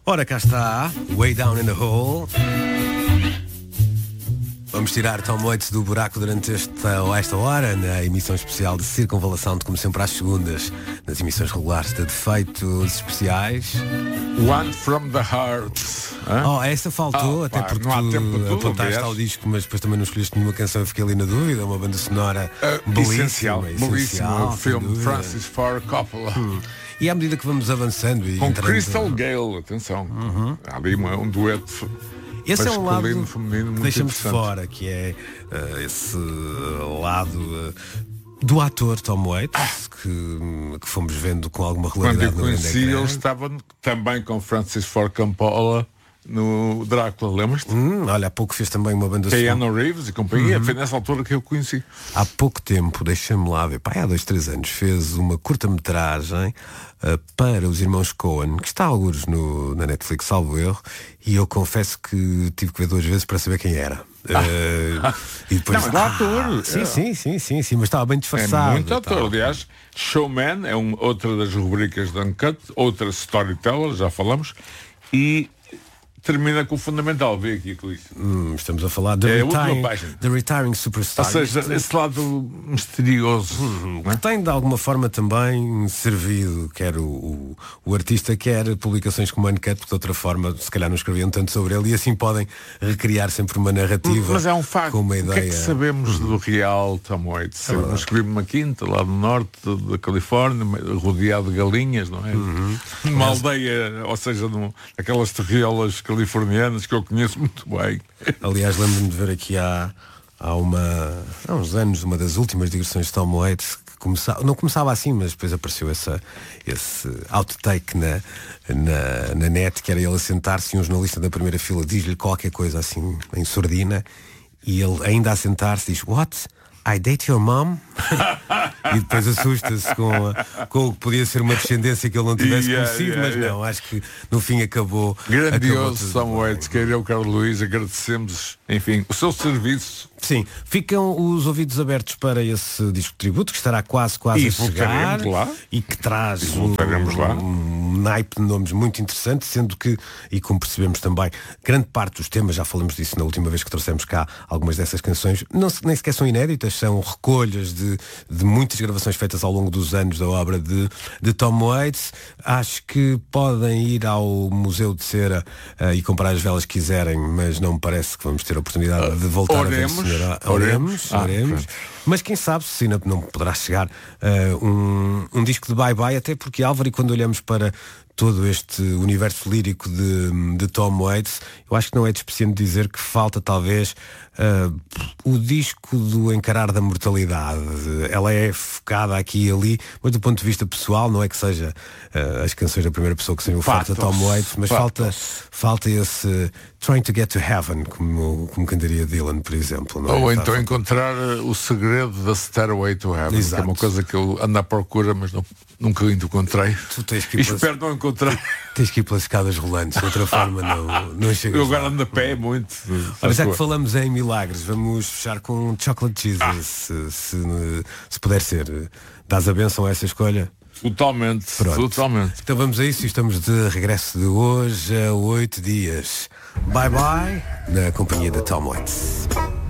Ora, cá está, Way Down in the Hole. Vamos tirar Tom Waits do buraco durante esta hora, na emissão especial de Circunvalação, de como sempre às segundas, nas emissões regulares de defeitos especiais. One from the Heart. Oh, essa faltou, até porque não há tempo para tudo, apontaste ao disco, mas depois também não escolheste nenhuma canção, eu fiquei ali na dúvida. Uma banda sonora essencial, belíssima, o filme Francis Ford Coppola. E à medida que vamos avançando e com Crystal Gale, atenção, há ali um dueto. Esse é um lado feminino muito deixamos de fora, que é esse lado do ator Tom Waits, que fomos vendo com alguma regularidade. Quando eu conheci, ele estava também com Francis Ford Coppola no Drácula, lembras-te? Olha, há pouco fez também uma banda sonora. Keanu Reeves e companhia, foi nessa altura que eu conheci. Há pouco tempo, deixa-me lá ver, há 2-3 anos, fez uma curta-metragem para os irmãos Coen, que está a algures na Netflix, salvo erro, e eu confesso que tive que ver 2 vezes para saber quem era. E depois, não, é ator. Sim, mas estava bem disfarçado. É muito ator, aliás. Showman é outra das rubricas da Uncut, outra Storyteller, já falamos, e termina com o fundamental, vê aqui com isso. Estamos a falar de The Retiring Superstar. Ou seja, esse lado misterioso que tem de alguma forma também servido, quer o artista, quer publicações como Uncut, porque de outra forma se calhar não escreviam tanto sobre ele, e assim podem recriar sempre uma narrativa. Mas é um facto, com uma ideia. O que é que sabemos do real Tom Waits? Nós escrevemos uma quinta lá no norte da Califórnia, rodeado de galinhas, não é? Numa aldeia, ou seja, aquelas terriolas californianas que eu conheço muito bem. Aliás, lembro-me de ver aqui há uns anos uma das últimas digressões de Tom Waits, que não começava assim, mas depois apareceu esse outtake na net, que era ele a sentar-se e um jornalista da primeira fila diz-lhe qualquer coisa assim em sordina, e ele ainda a sentar-se diz: "What? I date your mom?" E depois assusta-se com o que podia ser uma descendência que ele não tivesse conhecido, mas não, acho que no fim acabou. Grandioso Tom Waits, querido eu, Carlos Luís, agradecemos, enfim, o seu serviço. Sim, ficam os ouvidos abertos para esse disco de tributo, que estará quase a chegar lá. E que traz um naipe de nomes muito interessante, sendo que, e como percebemos também, grande parte dos temas, já falamos disso na última vez que trouxemos cá algumas dessas canções, nem sequer são inéditas, são recolhas de muitas gravações feitas ao longo dos anos da obra de Tom Waits. Acho que podem ir ao Museu de Cera e comprar as velas que quiserem, mas não me parece que vamos ter a oportunidade de voltar a ver a senhora. Oremos. Mas quem sabe se ainda não poderá chegar um disco de bye-bye, até porque, Álvaro, e quando olhamos para todo este universo lírico de Tom Waits, eu acho que não é despeciente dizer que falta talvez o disco do encarar da mortalidade. Ela é focada aqui e ali, mas do ponto de vista pessoal não é que seja as canções da primeira pessoa que sejam forte a Tom Waits, mas falta esse Trying to Get to Heaven, como cantaria Dylan, por exemplo. Não é? Ou então encontrar o segredo da Stairway to Heaven. Exato. Que é uma coisa que eu ando à procura, mas nunca encontrei. E espero não encontrar. Tens que ir pelas escadas rolantes, de outra forma não chegas. Eu agora ando a pé muito. Ora, já que falamos em milagres, vamos fechar com Chocolate Jesus, se puder ser. Dás a benção a essa escolha? Totalmente. Então vamos a isso e estamos de regresso de hoje a 8 dias. Bye bye, na companhia de Tom Waits.